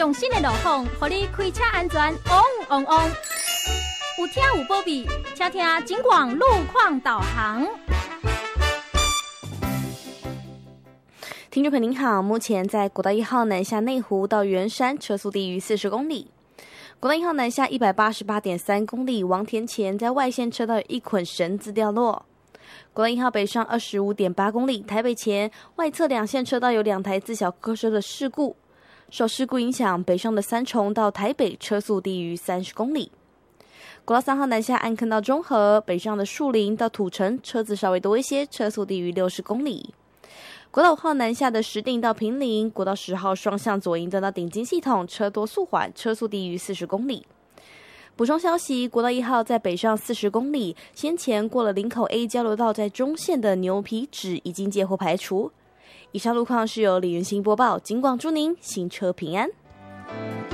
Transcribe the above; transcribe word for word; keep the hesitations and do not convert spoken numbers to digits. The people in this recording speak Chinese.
上新的路况，让你开车安全旺旺旺。有听有保庇，请听警广路况导航。 听众朋友您好，目前在国道一号南下内湖到圆山，车速低于四十公里。国道一号南下一百八十八点三公里，王田前在外线车道有一捆绳子掉落。国道一号北上二十五点八公里，台北前外侧两线车道有两台自小客车的事故，受事故影响，北上的三重到台北车速低于三十公里。国道三号南下安坑到中和，北上的树林到土城车子稍微多一些，车速低于六十公里。国道五号南下的石碇到坪林，国道十号双向左营端到顶金系统，车多速缓，车速低于四十公里。补充消息，国道一号在北上四十公里，先前过了林口 A 交流道，在中线的牛皮纸已经借货排除。以上路况是由李元兴播报，警广祝您行车平安。